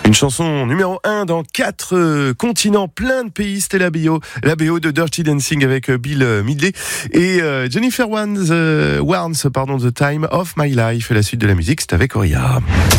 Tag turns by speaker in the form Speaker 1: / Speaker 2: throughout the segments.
Speaker 1: Une chanson numéro 1 dans 4 continents, plein de pays. C'était la BO de Dirty Dancing avec Bill Medley et Jennifer Warnes, The Time of My Life. Et la suite de la musique, c'est avec Auria.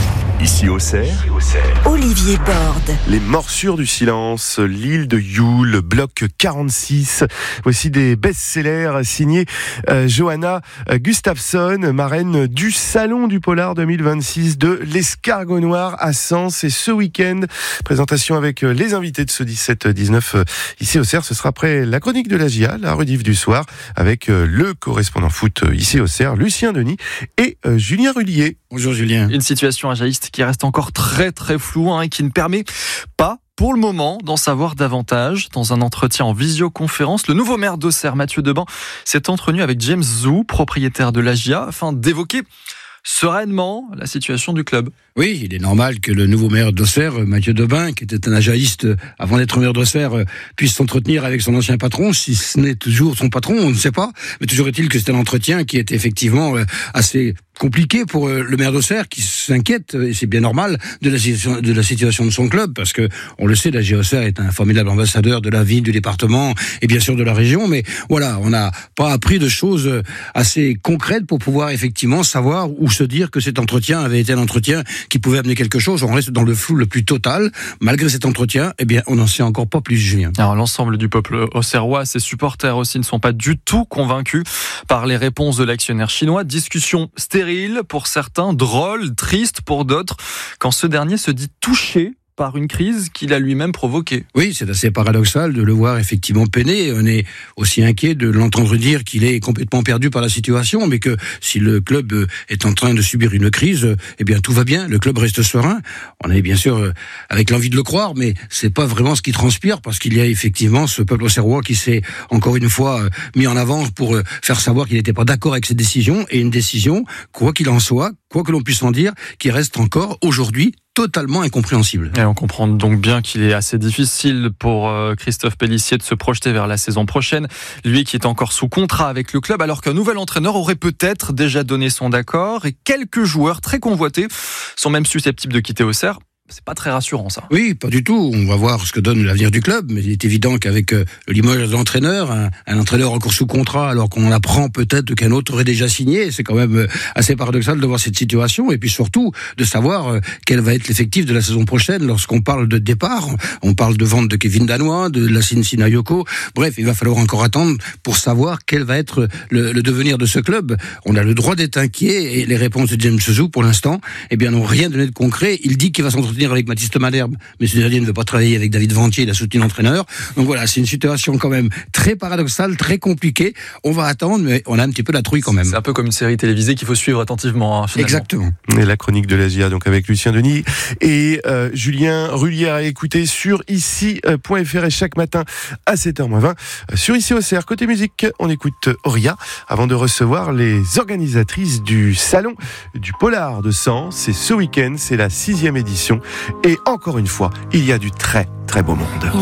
Speaker 2: Ici Auxerre,
Speaker 3: Olivier Borde.
Speaker 1: Les morsures du silence, l'île de Yule, bloc 46. Voici des best-sellers signés Johanna Gustafsson, marraine du Salon du Polar 2026 de l'Escargot Noir à Sens. Et ce week-end, présentation avec les invités de ce 17-19 ici Auxerre. Ce sera après la chronique de la GIA, la rediff du soir, avec le correspondant foot ici Auxerre, Lucien Denis et Julien Rullier.
Speaker 4: Bonjour Julien.
Speaker 5: Une situation ajaïste qui reste encore très très floue et qui ne permet pas pour le moment d'en savoir davantage. Dans un entretien en visioconférence, le nouveau maire d'Auxerre, Mathieu Deban, s'est entretenu avec James Zou, propriétaire de l'AGIA, afin d'évoquer sereinement la situation du club.
Speaker 4: Oui, il est normal que le nouveau maire d'Auxerre, Mathieu Deban, qui était un ajaïste avant d'être maire d'Auxerre, puisse s'entretenir avec son ancien patron, si ce n'est toujours son patron, on ne sait pas. Mais toujours est-il que c'était un entretien qui était effectivement assez compliqué pour le maire d'Auxerre, qui s'inquiète, et c'est bien normal, de la situation de son club, parce que, on le sait, la GIA Auxerre est un formidable ambassadeur de la ville, du département, et bien sûr de la région, mais voilà, on n'a pas appris de choses assez concrètes pour pouvoir effectivement savoir ou se dire que cet entretien avait été un entretien qui pouvait amener quelque chose. On reste dans le flou le plus total. Malgré cet entretien, eh bien, on n'en sait encore pas plus, Julien.
Speaker 5: Alors, l'ensemble du peuple auxerrois, ses supporters aussi, ne sont pas du tout convaincus par les réponses de l'actionnaire chinois. Discussion stérile pour certains, drôle, triste pour d'autres, quand ce dernier se dit touché par une crise qu'il a lui-même provoquée.
Speaker 4: Oui, c'est assez paradoxal de le voir effectivement peiner. On est aussi inquiet de l'entendre dire qu'il est complètement perdu par la situation, mais que si le club est en train de subir une crise, eh bien tout va bien, le club reste serein. On est bien sûr avec l'envie de le croire, mais c'est pas vraiment ce qui transpire, parce qu'il y a effectivement ce peuple auxerrois qui s'est encore une fois mis en avant pour faire savoir qu'il n'était pas d'accord avec cette décision, et une décision, quoi qu'il en soit, quoi que l'on puisse en dire, qui reste encore aujourd'hui totalement incompréhensible.
Speaker 5: Et on comprend donc bien qu'il est assez difficile pour Christophe Pélissier de se projeter vers la saison prochaine, lui qui est encore sous contrat avec le club, alors qu'un nouvel entraîneur aurait peut-être déjà donné son accord, et quelques joueurs très convoités sont même susceptibles de quitter Auxerre. C'est pas très rassurant, ça.
Speaker 4: Oui, pas du tout. On va voir ce que donne l'avenir du club, mais il est évident qu'avec le limoges de l'entraîneur, un entraîneur encore sous contrat, alors qu'on apprend peut-être qu'un autre aurait déjà signé, c'est quand même assez paradoxal de voir cette situation, et puis surtout de savoir quel va être l'effectif de la saison prochaine. Lorsqu'on parle de départ, on parle de vente de Kevin Danois, de Lassine Sinayoko. Bref, il va falloir encore attendre pour savoir quel va être le devenir de ce club. On a le droit d'être inquiet, et les réponses de James Zou, pour l'instant, eh bien, n'ont rien donné de concret. Il dit qu'il va s'entretenir avec Mathis Malherbe, mais ce dernier ne veut pas travailler avec David Ventier, il a soutenu l'entraîneur. Donc voilà, c'est une situation quand même très paradoxale, très compliquée. On va attendre, mais on a un petit peu la trouille quand même.
Speaker 5: C'est un peu comme une série télévisée qu'il faut suivre attentivement, finalement.
Speaker 4: Exactement.
Speaker 1: Et la chronique de la GIA, donc avec Lucien Denis et Julien Rullier, à écouter sur ici.fr, et chaque matin à 7h20 sur Ici Auxerre. Côté musique, on écoute Auria avant de recevoir les organisatrices du Salon du Polar de Sens. Et ce week-end, c'est la 6e édition. Et encore une fois, il y a du très très beau monde.